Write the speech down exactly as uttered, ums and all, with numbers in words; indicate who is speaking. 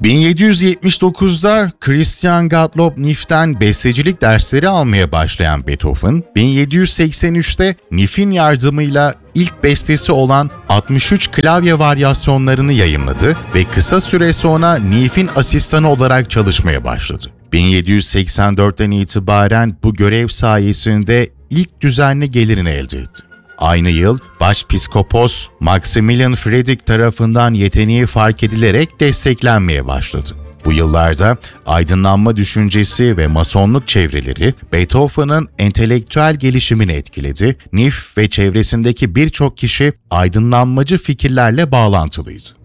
Speaker 1: bin yedi yüz yetmiş dokuzda Christian Gottlob Niff'ten bestecilik dersleri almaya başlayan Beethoven, bin yedi yüz seksen üçte Niff'in yardımıyla ilk bestesi olan altmış üç klavye varyasyonlarını yayımladı ve kısa süre sonra Niff'in asistanı olarak çalışmaya başladı. bin yedi yüz seksen dörtten itibaren bu görev sayesinde ilk düzenli gelirini elde etti. Aynı yıl Başpiskopos Maximilian Fredrik tarafından yeteneği fark edilerek desteklenmeye başladı. Bu yıllarda aydınlanma düşüncesi ve masonluk çevreleri Beethoven'ın entelektüel gelişimini etkiledi. Niff ve çevresindeki birçok kişi aydınlanmacı fikirlerle bağlantılıydı.